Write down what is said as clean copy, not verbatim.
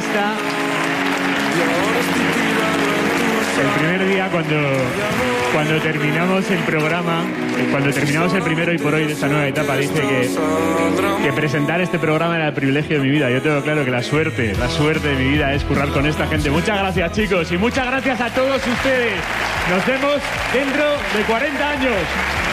Iniesta. El primer día cuando terminamos el programa, cuando terminamos el primero y por hoy de esta nueva etapa, dije que presentar este programa era el privilegio de mi vida. Yo tengo claro que la suerte de mi vida es currar con esta gente. Muchas gracias, chicos, y muchas gracias a todos ustedes. Nos vemos dentro de 40 años.